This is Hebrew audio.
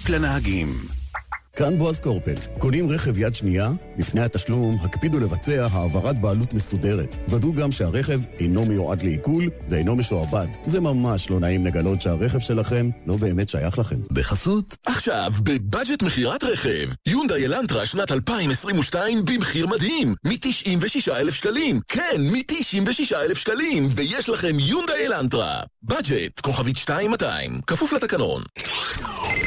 טיפ לנהגים. כאן בועז קורפל. קונים רכב יד שנייה? לפני התשלום, הקפידו לבצע העברת בעלות מסודרת. ודאו גם שהרכב אינו מיועד לעיכול ואינו משועבד. זה ממש לא נעים לגלות שהרכב שלכם לא באמת שייך לכם. בחסות. עכשיו, בבאג'ט מחירת רכב. יונדאי אלנטרה שנת 2022 במחיר מדהים. מ-96,000 שקלים. כן, מ-96,000 שקלים. ויש לכם יונדאי אלנטרה. באג'ט, כוכבית 2200. כפוף לתקנון.